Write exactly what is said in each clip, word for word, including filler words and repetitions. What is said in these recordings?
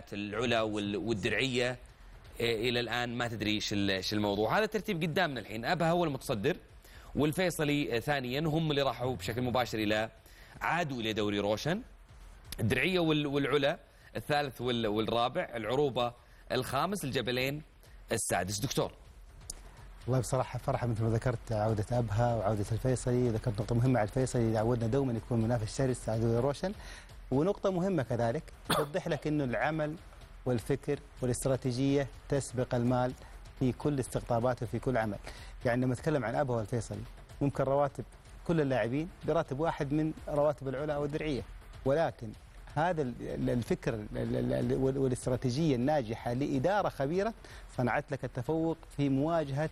العلا والدرعيه الى الان ما تدري ايش الموضوع. هذا الترتيب قدامنا الحين، ابها هو المتصدر والفيصلي ثانيا، هم اللي راحوا بشكل مباشر الى عادوا الى دوري روشن. الدرعيه والعلا الثالث والرابع، العروبه الخامس، الجبلين السادس. دكتور والله بصراحه فرحه مثل ما ذكرت، عوده ابها وعوده الفيصلي. ذكرت نقطه مهمه على الفيصلي، عودنا دوما يكون منافس شرس على دوري روشن. ونقطه مهمه كذلك توضح لك انه العمل والفكر والاستراتيجيه تسبق المال في كل استقطابات وفي كل عمل. يعني لما نتكلم عن ابها والفيصلي ممكن رواتب كل اللاعبين براتب واحد من رواتب العلا او الدرعيه، ولكن هذا الفكر والاستراتيجيه الناجحه لاداره خبيره صنعت لك التفوق في مواجهه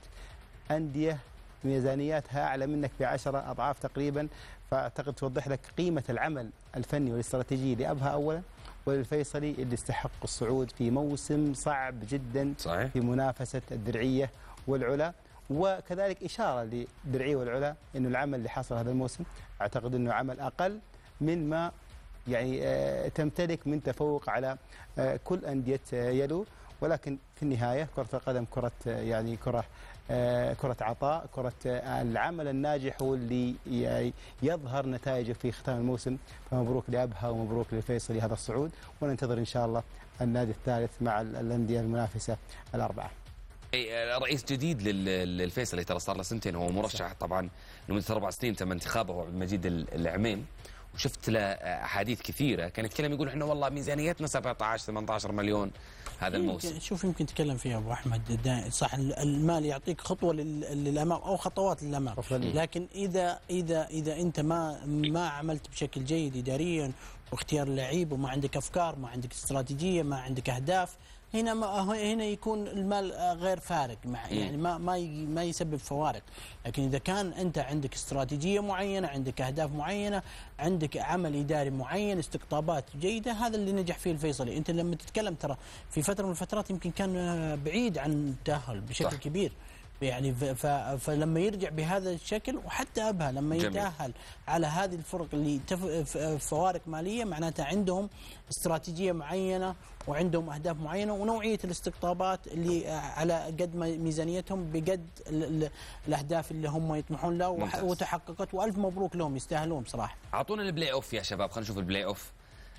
انديه ميزانياتها اعلى منك بعشرة اضعاف تقريبا. فاعتقد توضح لك قيمه العمل الفني والاستراتيجي لابها اولا، وللفيصلي اللي استحق الصعود في موسم صعب جدا صحيح. في منافسه الدرعيه والعلا. وكذلك اشاره للدرعيه والعلا انه العمل اللي حصل هذا الموسم اعتقد انه عمل اقل من ما يعني تمتلك من تفوق على كل أندية يلو. ولكن في النهاية كرة القدم كرة يعني كرة كرة عطاء، كرة العمل الناجح هو اللي يظهر نتائجه في ختام الموسم. فمبروك لأبها ومبروك للفيصلي هذا الصعود، وننتظر إن شاء الله النادي الثالث مع الأندية المنافسة الأربعة. رئيس جديد للفيصلي ترى صار له سنتين، هو مرشح طبعا لمدة أربع سنين تم انتخابه عبد المجيد العميم، وشفت له احاديث كثيره كان يتكلم يقول احنا والله ميزانيتنا سبعة عشر ثمانية عشر مليون هذا الموسم. شوف يمكن تكلم فيها ابو احمد، صح المال يعطيك خطوه للامام او خطوات للامام، لكن اذا اذا اذا انت ما ما عملت بشكل جيد اداريا واختيار اللعيب وما عندك افكار، ما عندك استراتيجيه، ما عندك اهداف، هنا ما هنا يكون المال غير فارق مع يعني ما ما ما يسبب فوارق. لكن اذا كان انت عندك استراتيجيه معينه، عندك اهداف معينه، عندك عمل اداري معين، استقطابات جيده، هذا اللي نجح فيه الفيصلي. انت لما تتكلم ترى في فتره من الفترات يمكن كان بعيد عن التاهل بشكل صح. كبير يعني فلما يرجع بهذا الشكل، وحتى ابها لما يتاهل على هذه الفرق اللي فوارق ماليه، معناتها عندهم استراتيجيه معينه وعندهم اهداف معينه ونوعيه الاستقطابات اللي على قد ميزانيتهم بقد الاهداف اللي هم يطمحون لها وتحققت. والف مبروك لهم، يستاهلون بصراحه. اعطونا البلاي اوف يا شباب، خلينا نشوف البلاي اوف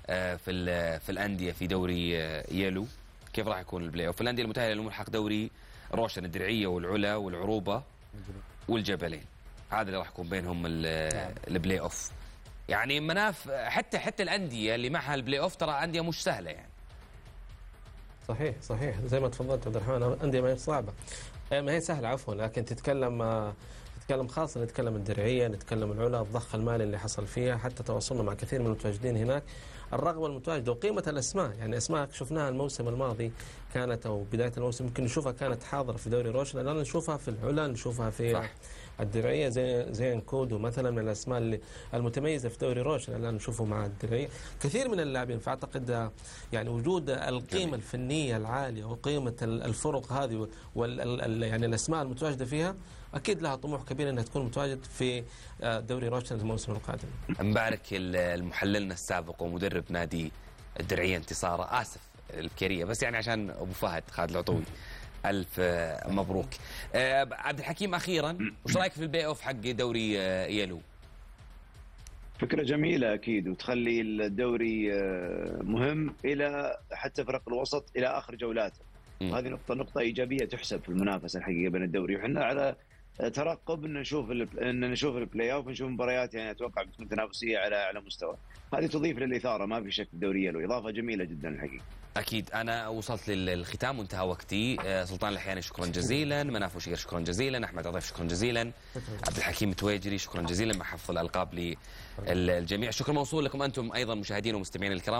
في في الانديه في دوري يلو. كيف راح يكون البلاي اوف؟ الانديه المتاهله للملحق دوري روشن الدرعيه والعلا والعروبه والجبلين، هذا اللي راح يكون بينهم البلاي اوف. يعني مناف حتى حتى الانديه اللي معها البلاي اوف ترى انديه مش سهله يعني. صحيح صحيح زي ما تفضلت عبد الرحمن، انديه ما هي صعبه، ما هي سهله عفوا، لكن تتكلم نتكلم خاصه نتكلم الدرعيه، نتكلم العلا، الضخ المالي اللي حصل فيها، حتى تواصلنا مع كثير من المتواجدين هناك، الرغبه المتواجده وقيمه الاسماء. يعني اسماء شفناها الموسم الماضي كانت او بدايه الموسم يمكن نشوفها كانت حاضره في دوري روشن، الان نشوفها في العلا، نشوفها في صح. الدرعيه زي زي انكودو مثلا من الاسماء اللي المتميزه في دوري روشن، الان نشوفه مع الدرعيه كثير من اللاعبين. فاعتقد يعني وجود القيمه الفنيه العاليه وقيمه الفرق هذه وال يعني الاسماء المتواجده فيها اكيد لها طموح كبير انها تكون متواجد في دوري روشن الموسم القادم. مبارك المحللنا السابق ومدرب نادي الدرعيه انتصاره، اسف البكيريه بس يعني عشان ابو فهد خالد العطوي، الف مبروك. عبد الحكيم اخيرا وش رايك في البلاي اوف حق دوري يلو؟ فكره جميله اكيد، وتخلي الدوري مهم الى حتى فرق الوسط الى اخر جولاته، وهذه نقطه نقطه ايجابيه تحسب في المنافسه الحقيقيه بين الدوري. وحنا على ترقب ان نشوف ان نشوف البلاي اوف، ونشوف مباريات يعني اتوقع بتكون تنافسيه على على مستوى، هذه تضيف للاثاره ما في شك في الدوري يلو، اضافه جميله جدا الحقيقه. اكيد. انا وصلت للختام وانتهى وقتي. سلطان الحياني شكرا جزيلا، مناف وشير شكرا جزيلا، احمد عطيف شكرا جزيلا، عبد الحكيم تويجري شكرا جزيلا مع حفظ الالقاب للجميع. شكرا موصول لكم انتم ايضا مشاهدين ومستمعين الكرام.